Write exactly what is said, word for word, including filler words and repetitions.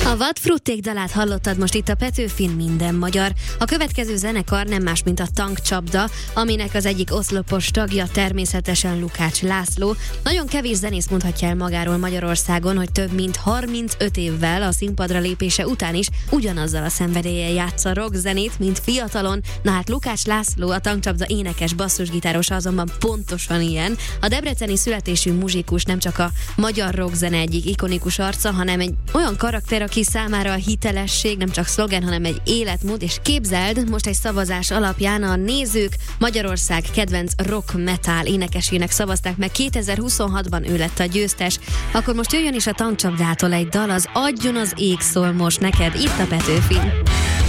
A Vadfrutték dalát hallottad most itt a Petőfin Minden Magyar. A következő zenekar nem más, mint a Tankcsapda, aminek az egyik oszlopos tagja természetesen Lukács László. Nagyon kevés zenész mondhatja el magáról Magyarországon, hogy több mint harmincöt évvel a színpadra lépése után is ugyanazzal a szenvedéllyel játsza rockzenét, mint fiatalon. Na hát Lukács László, a Tankcsapda énekes basszusgitárosa azonban pontosan ilyen. A debreceni születésű muzsikus nem csak a magyar rockzene egyik ikonikus arca, hanem egy olyan karakter, aki számára a hitelesség nem csak szlogen, hanem egy életmód, és képzeld, most egy szavazás alapján a nézők Magyarország kedvenc rock metal énekesének szavazták meg, kétezer-huszonhatban ő lett a győztes. Akkor most jöjjön is a Tankcsapdától egy dal, az Adjon az ég szól most neked, itt a Petőfin.